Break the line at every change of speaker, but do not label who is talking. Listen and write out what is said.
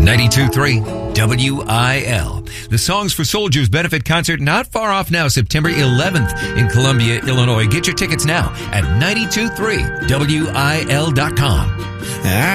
92.3 WIL. The Songs for Soldiers benefit concert not far off now, September 11th in Columbia, Illinois. Get your tickets now at 92.3WIL.com.